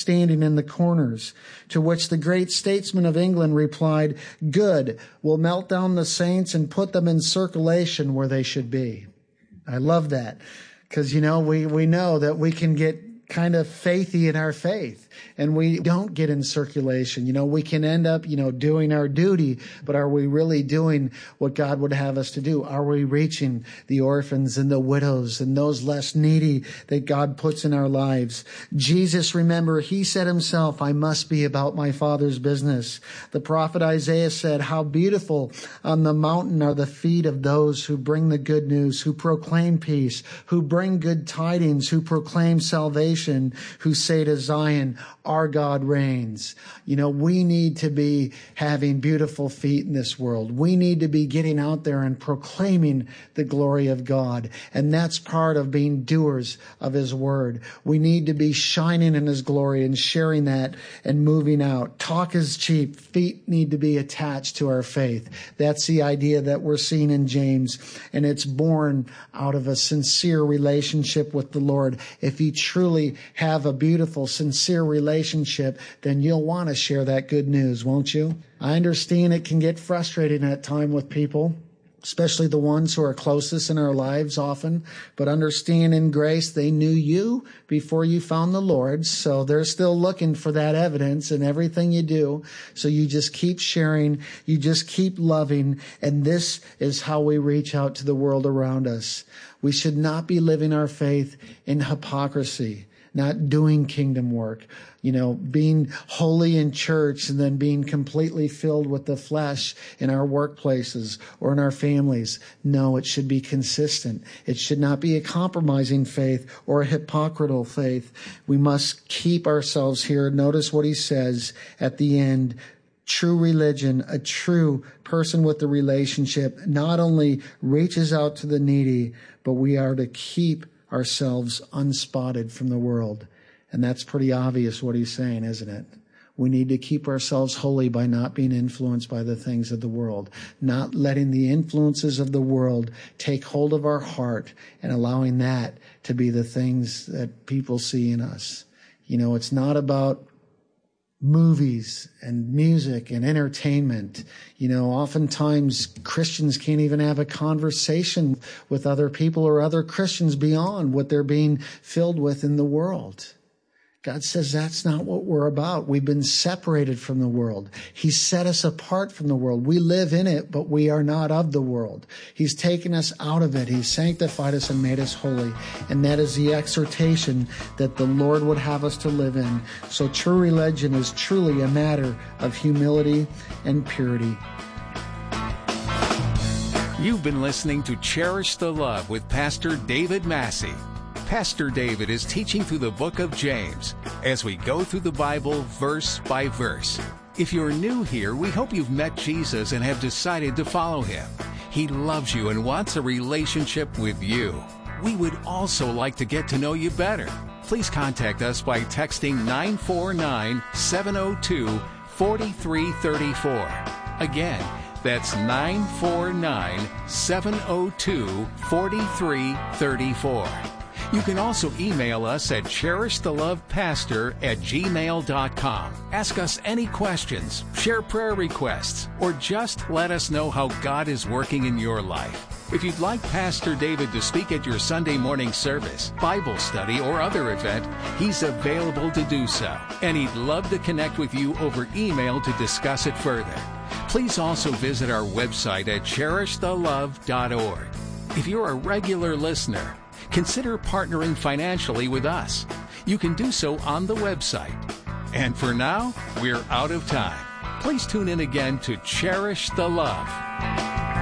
standing in the corners. To which the great statesman of England replied, "Good, we'll melt down the saints and put them in circulation where they should be." I love that because, we know that we can get kind of faithy in our faith and we don't get in circulation. We can end up, doing our duty, but are we really doing what God would have us to do? Are we reaching the orphans and the widows and those less needy that God puts in our lives? Jesus, remember, he said himself, "I must be about my Father's business." The prophet Isaiah said, "How beautiful on the mountain are the feet of those who bring the good news, who proclaim peace, who bring good tidings, who proclaim salvation, who say to Zion, our God reigns." We need to be having beautiful feet in this world. We need to be getting out there and proclaiming the glory of God. And that's part of being doers of his word. We need to be shining in his glory and sharing that and moving out. Talk is cheap. Feet need to be attached to our faith. That's the idea that we're seeing in James. And it's born out of a sincere relationship with the Lord. If you truly have a beautiful, sincere relationship, then you'll want to share that good news, won't you? I understand it can get frustrating at times with people, especially the ones who are closest in our lives often, but understand in grace they knew you before you found the Lord, so they're still looking for that evidence in everything you do. So you just keep sharing, you just keep loving, and this is how we reach out to the world around us. We should not be living our faith in hypocrisy, not doing kingdom work, being holy in church and then being completely filled with the flesh in our workplaces or in our families. No, it should be consistent. It should not be a compromising faith or a hypocritical faith. We must keep ourselves here. Notice what he says at the end. True religion, a true person with the relationship, not only reaches out to the needy, but we are to keep ourselves unspotted from the world. And that's pretty obvious what he's saying, isn't it? We need to keep ourselves holy by not being influenced by the things of the world, not letting the influences of the world take hold of our heart and allowing that to be the things that people see in us. It's not about movies and music and entertainment. Oftentimes Christians can't even have a conversation with other people or other Christians beyond what they're being filled with in the world. God says that's not what we're about. We've been separated from the world. He set us apart from the world. We live in it, but we are not of the world. He's taken us out of it. He's sanctified us and made us holy. And that is the exhortation that the Lord would have us to live in. So true religion is truly a matter of humility and purity. You've been listening to Cherish the Love with Pastor David Massey. Pastor David is teaching through the book of James as we go through the Bible verse by verse. If you're new here, we hope you've met Jesus and have decided to follow him. He loves you and wants a relationship with you. We would also like to get to know you better. Please contact us by texting 949-702-4334. Again, that's 949-702-4334. You can also email us at cherishthelovepastor@gmail.com. Ask us any questions, share prayer requests, or just let us know how God is working in your life. If you'd like Pastor David to speak at your Sunday morning service, Bible study, or other event, he's available to do so. And he'd love to connect with you over email to discuss it further. Please also visit our website at cherishTheLove.org. If you're a regular listener, consider partnering financially with us. You can do so on the website. And for now, we're out of time. Please tune in again to Cherish the Love.